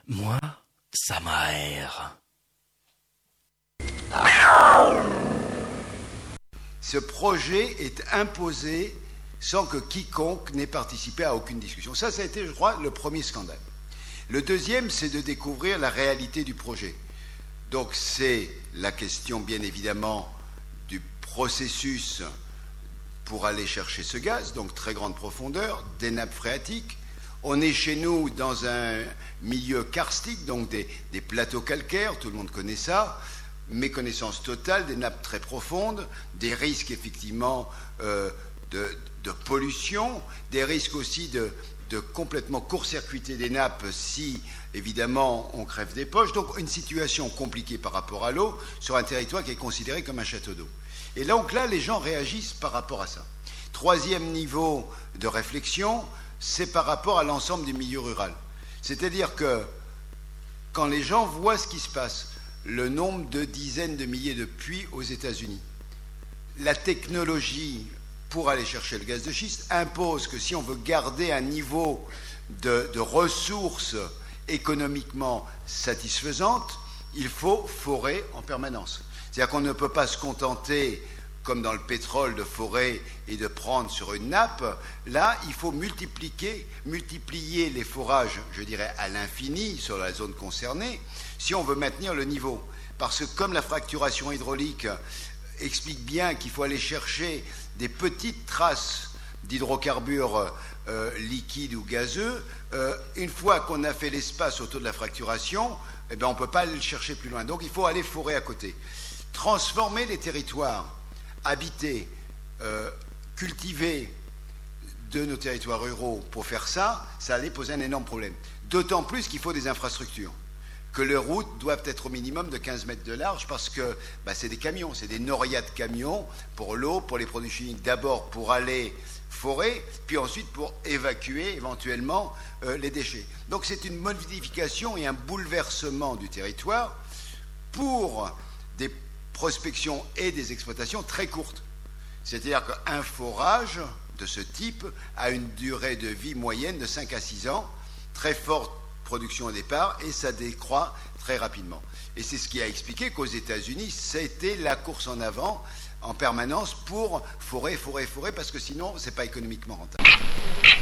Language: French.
Moi, ça m'aère. Ce projet est imposé sans que quiconque n'ait participé à aucune discussion. Ça a été, je crois, le premier scandale. Le deuxième, c'est de découvrir la réalité du projet. Donc c'est la question, bien évidemment, du processus pour aller chercher ce gaz, donc très grande profondeur, des nappes phréatiques. On est chez nous dans un milieu karstique, donc des plateaux calcaires, tout le monde connaît ça, méconnaissance totale, des nappes très profondes, des risques effectivement de pollution, des risques aussi de complètement court-circuiter des nappes si, évidemment, on crève des poches. Donc une situation compliquée par rapport à l'eau sur un territoire qui est considéré comme un château d'eau. Et donc là, les gens réagissent par rapport à ça. Troisième niveau de réflexion, c'est par rapport à l'ensemble du milieu rural. C'est-à-dire que quand les gens voient ce qui se passe, le nombre de dizaines de milliers de puits aux États-Unis, la technologie pour aller chercher le gaz de schiste impose que si on veut garder un niveau de ressources économiquement satisfaisantes, il faut forer en permanence. C'est-à-dire qu'on ne peut pas se contenter, comme dans le pétrole, de forer et de prendre sur une nappe. Là, il faut multiplier les forages, je dirais, à l'infini sur la zone concernée, si on veut maintenir le niveau. Parce que comme la fracturation hydraulique explique bien qu'il faut aller chercher des petites traces d'hydrocarbures liquides ou gazeux, une fois qu'on a fait l'espace autour de la fracturation, eh bien, on ne peut pas aller le chercher plus loin. Donc il faut aller forer à côté. Transformer les territoires habités, cultivés de nos territoires ruraux pour faire ça, ça allait poser un énorme problème. D'autant plus qu'il faut des infrastructures, que les routes doivent être au minimum de 15 mètres de large parce que c'est des camions, c'est des norias de camions pour l'eau, pour les produits chimiques, d'abord pour aller forer, puis ensuite pour évacuer éventuellement les déchets. Donc c'est une modification et un bouleversement du territoire pour des prospections et des exploitations très courtes. C'est-à-dire qu'un forage de ce type a une durée de vie moyenne de 5 à 6 ans, très forte production au départ, et ça décroît très rapidement. Et c'est ce qui a expliqué qu'aux États-Unis, c'était la course en avant en permanence pour forer, parce que sinon, ce n'est pas économiquement rentable.